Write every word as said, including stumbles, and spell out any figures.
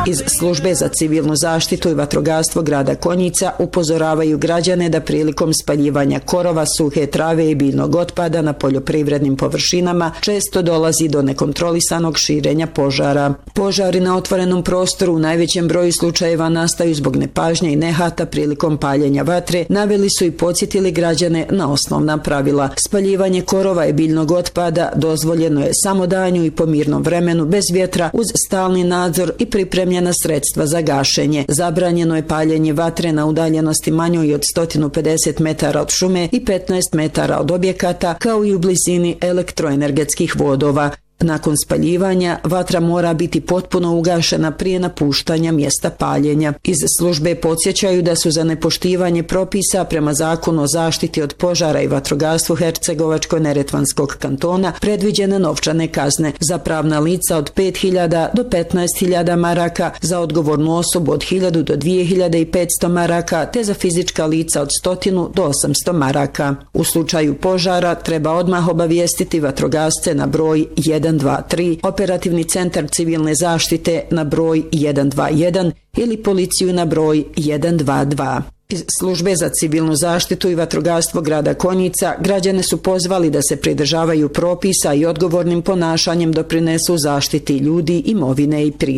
Iz službe za civilnu zaštitu i vatrogastvo grada Konjica upozoravaju građane da prilikom spaljivanja korova, suhe trave i biljnog otpada na poljoprivrednim površinama često dolazi do nekontrolisanog širenja požara. Požari na otvorenom prostoru u najvećem broju slučajeva nastaju zbog nepažnje i nehata prilikom paljenja vatre, naveli su i podsjetili građane na osnovna pravila. Spaljivanje korova i biljnog otpada dozvoljeno je samo danju i po mirnom vremenu bez vjetra uz stalni nadzor i pripremljena sredstva za gašenje. Zabranjeno je paljenje vatre na udaljenosti manjoj od sto pedeset metara od šume i petnaest metara od objekata, kao i u blizini elektroenergetskih vodova. Nakon spaljivanja, vatra mora biti potpuno ugašena prije napuštanja mjesta paljenja. Iz službe podsjećaju da su za nepoštivanje propisa prema zakonu o zaštiti od požara i vatrogastvu Hercegovačko-neretvanskog kantona predviđene novčane kazne za pravna lica od pet hiljada do petnaest hiljada maraka, za odgovornu osobu od hiljadu do dvije hiljade petsto maraka, te za fizička lica od sto do osamsto maraka. U slučaju požara treba odmah obavijestiti vatrogasce na broj jedan dva tri, operativni centar civilne zaštite na broj jedan dva jedan ili policiju na broj jedan dva dva. Iz službe za civilnu zaštitu i vatrogastvo grada Konjica građane su pozvali da se pridržavaju propisa i odgovornim ponašanjem doprinesu zaštiti ljudi, imovine i prirode.